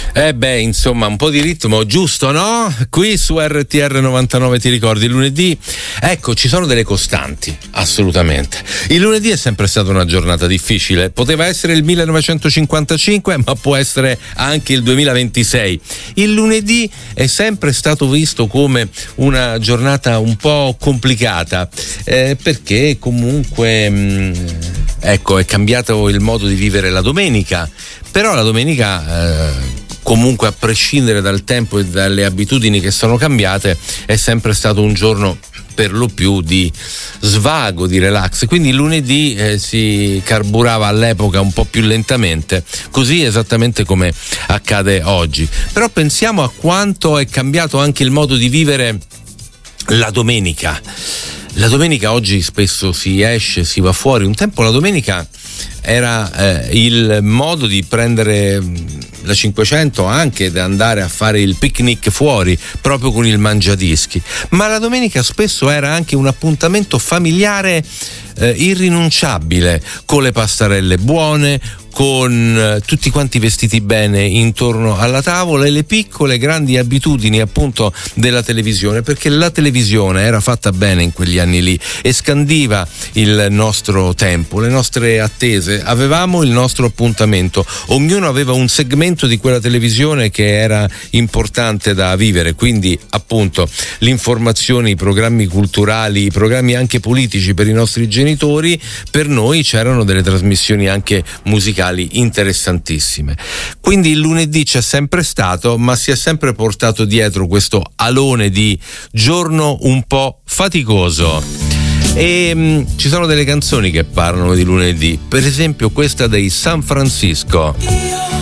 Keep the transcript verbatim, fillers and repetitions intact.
Eh beh, insomma, un po' di ritmo, giusto, no? Qui su R T R novantanove ti ricordi, il lunedì, ecco, ci sono delle costanti, assolutamente. Il lunedì è sempre stata una giornata difficile, poteva essere il millenovecentocinquantacinque, ma può essere anche il duemilaventisei. Il lunedì è sempre stato visto come una giornata un po' complicata, eh, perché comunque, mh, ecco, è cambiato il modo di vivere la domenica, però la domenica... Eh, comunque a prescindere dal tempo e dalle abitudini che sono cambiate è sempre stato un giorno per lo più di svago, di relax, quindi il lunedì eh, si carburava all'epoca un po' più lentamente, così esattamente come accade oggi. Però pensiamo a quanto è cambiato anche il modo di vivere la domenica. La domenica oggi spesso si esce, si va fuori, un tempo la domenica era eh, il modo di prendere la cinquecento, anche da andare a fare il picnic fuori proprio con il mangiadischi, ma la domenica spesso era anche un appuntamento familiare eh, irrinunciabile, con le pastarelle buone, con eh, tutti quanti vestiti bene intorno alla tavola e le piccole grandi abitudini appunto della televisione, perché la televisione era fatta bene in quegli anni lì e scandiva il nostro tempo, le nostre attese, avevamo il nostro appuntamento, ognuno aveva un segmento di quella televisione che era importante da vivere, quindi appunto l'informazione, i programmi culturali, i programmi anche politici per i nostri genitori, per noi c'erano delle trasmissioni anche musicali interessantissime. Quindi il lunedì c'è sempre stato, ma si è sempre portato dietro questo alone di giorno un po' faticoso. E mh, ci sono delle canzoni che parlano di lunedì, per esempio questa dei San Francisco.